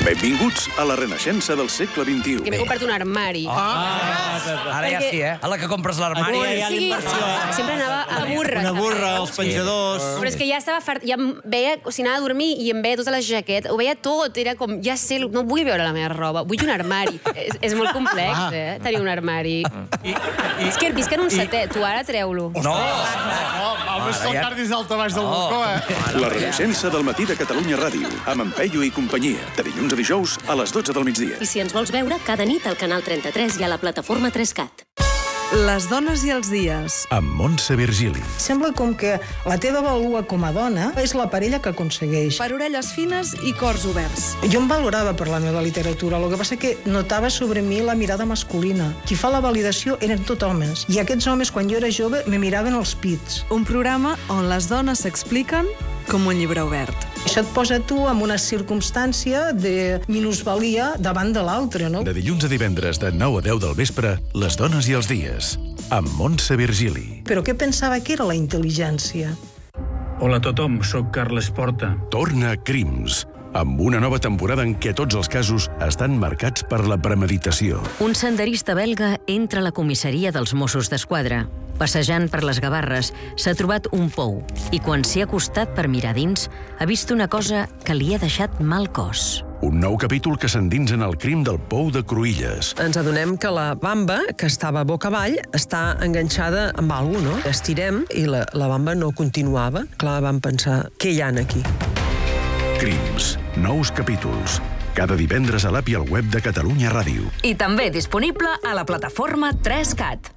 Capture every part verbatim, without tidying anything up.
Benvinguts a la renaixença del segle vint-i-u. Que m'he comprat un armari. Ah, ara ja sí, eh? A la que compres l'armari. Ara ja hi ha l'inversió. Sempre anava a burra. Una burra, els penjadors... Però és que ja estava fart, ja em veia, o sigui, anava a dormir i em veia totes les jaquetes, ho veia tot, era com, ja sé, no vull veure la meva roba, vull un armari. és, és molt complex, eh, tenir un armari. I, i, És que visc en un setè, tu ara treu-lo. No! Home, és que el cardis d'alta baix del balcó, eh? La renaixença del matí de Catalunya Ràdio, amb en Peyu i companyia, de dilluns a dijous a les dotze del migdia. I si ens vols veure, cada nit al canal trenta-tres i a la plataforma tres cat. Les dones i els dies. Amb Montse Virgili. Sembla com que la teva valua com a dona és la parella que aconsegueix. Per orelles fines i cors oberts. Jo em valorava per la meva literatura, el que passa que notava sobre mi la mirada masculina. Qui fa la validació eren tot homes. I aquests homes, quan jo era jove, me miraven els pits. Un programa on les dones s'expliquen com un llibre obert. Això et posa tu en una circumstància de minusvalia davant de l'altre, no? De dilluns a divendres de nou a deu del vespre, Les dones i els dies, amb Montse Virgili. Però què pensava que era la intel·ligència? Hola a tothom, sóc Carles Porta. Torna Crims, amb una nova temporada en què tots els casos estan marcats per la premeditació. Un senderista belga entra a la comissaria dels Mossos d'Esquadra. Passejant per les Gavarres, s'ha trobat un pou i quan s'hi ha acostat per mirar dins, ha vist una cosa que li ha deixat mal cos. Un nou capítol que s'endinsa en el crim del pou de Cruïlles. Ens adonem que la bamba, que estava boca avall, està enganxada amb alguna cosa, no? Estirem i la, la bamba no continuava. Clar, vam pensar, què hi ha aquí? Crims, nous capítols. Cada divendres a l'app i al web de Catalunya Ràdio. I també disponible a la plataforma tres cat.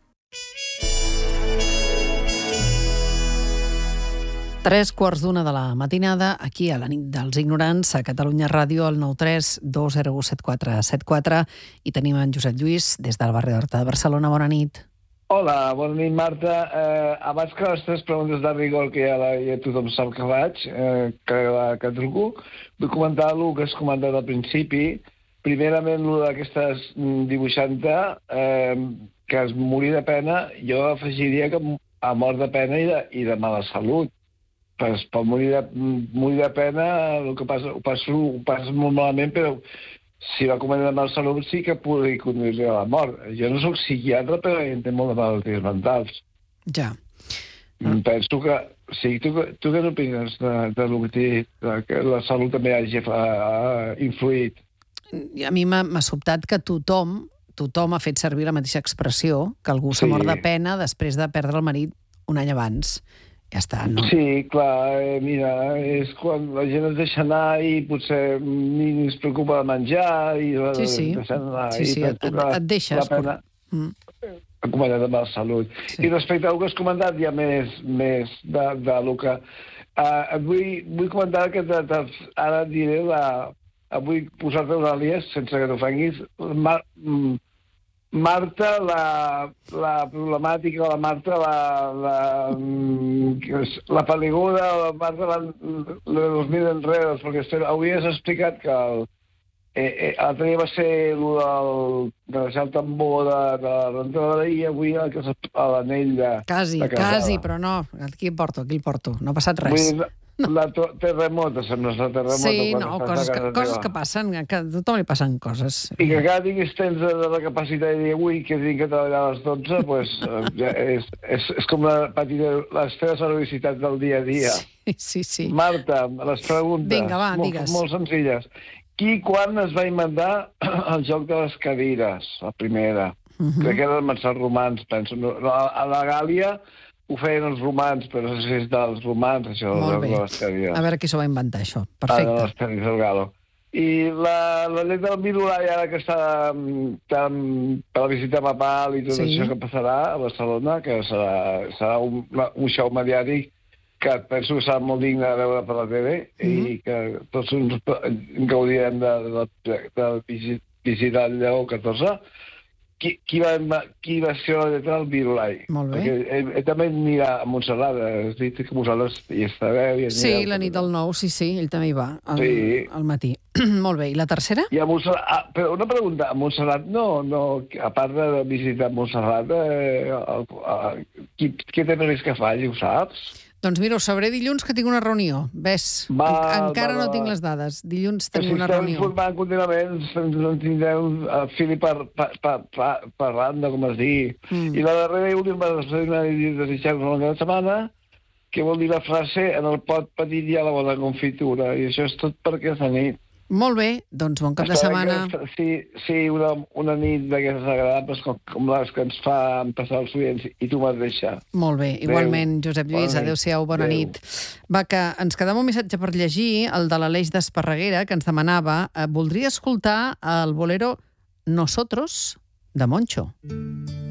Tres quarts d'una de la matinada, aquí a la nit dels ignorants, a Catalunya Ràdio, al nou tres dos zero u set quatre set quatre, i tenim en Josep Lluís, des del barri d'Horta de Barcelona. Bona nit. Hola, bona nit, Marta. Eh, abans que les tres preguntes de rigor, que ja, la, ja tothom sap que vaig, eh, que, que truco, vull comentar el que has comentat al principi. Primerament, el d'aquestes dibuixanta, eh, que es morir de pena, jo afegiria que ha mort de pena i de, i de mala salut. Pues, per morir de, morir de pena, el que passa, ho, passo, ho passo molt malament, però si va cometre de mala salut sí que podria conduir a la mort. Jo no soc psiquiatre, però entenc molt de malalties mentals. Ja. Mm. Penso que... Sí, tu, tu què n'opines de, de lo que t'he dit, que la salut també hagi uh, influït? A mi m'ha sobtat que tothom, tothom ha fet servir la mateixa expressió, que algú s'ha mort de pena després de perdre el marit un any abans. Ja està, no? Sí, clar, eh, mira, és quan la gent es deixa anar i potser ni es preocupa de menjar i sí, sí. deixar anar. Sí, sí, i et, et, et deixes. La pena Mm. acompanyat de mala salut. Sí. I respecte al que has comentat, ja més, més de, de lo que... Uh, vull, vull comentar que te, te, ara et diré la... Vull posar-te un àlies, sense que t'ofenguis. Mar, Marta, la, la problemàtica, la Marta, la, la, la pel·lícula, la Marta, la, la dos mil enredos, perquè havies explicat que el, eh, eh, l'altre dia va ser el del, de deixar el tambor de, de la rentadora i avui a l'anell de, quasi, de casada. Quasi, però no. Aquí el porto, aquí el porto. No ha passat res. Vull dir, la terremota, sembla la terremota. Sí, no, coses que, coses que passen, que a tothom li passen coses. I que cada tinguis temps de, de la capacitat de dir avui que tinc que treballar a les dotze, pues, ja és, és, és com la petita, les teves heroïcitats del dia a dia. Sí, sí, sí. Marta, les preguntes. Vinga, va, molt, digues. molt senzilles. Qui quan es va inventar el joc de les cadires, la primera? Uh -huh. Crec que eren els romans, penso. A la Gàlia ho feien els romans, però no sé si és dels romans, això. Molt bé. De les cadires. A veure qui s'ho va inventar, això. Perfecte. Ah, de les cadires del Galo. I la, la llei del Virulai, ara que està tan, per la visita papal i tot sí. Això que passarà a Barcelona, que serà, serà un, un show mediàtic que penso que serà molt digne de veure per la T V mm -hmm. i que tots uns gaudirem de, de, de, de visitar el Lleó catorze. Qui, qui, va, qui va ser la lletra del Virulai? Molt bé. Perquè ell, ell també anirà a Montserrat, has dit que Montserrat hi estarà. I sí, la nit del nou, sí, sí, ell també hi va, al, sí. al matí. Molt bé, i la tercera? I a Montserrat, ah, però una pregunta, a Montserrat no, no, a part de visitar Montserrat, eh, el, el, qui, què té previst que faci, ho saps? Doncs mira, ho sabré dilluns que tinc una reunió. Ves, Va, en, encara va, no va. tinc les dades. Dilluns Però tenim si una esteu reunió. informant contínuament, ens en tindreu a fili per, per, per, per, per randa, com es digui. Mm. I la darrera i última va ser una desitjar-vos una bona setmana, que vol dir la frase en el pot petit hi ha la bona confitura. I això és tot per aquesta nit. Molt bé, doncs bon cap de setmana. Que, sí, sí, una, una nit d'aquestes agradables com, com les que ens fa passar els oients i tu mateixa. Molt bé, igualment, Josep Lluís, Bona adéu-siau, bona Adéu. nit. Va, que ens quedava un missatge per llegir, el de l'Aleix d'Esparreguera, que ens demanava, eh, voldria escoltar el bolero Nosotros, de Moncho.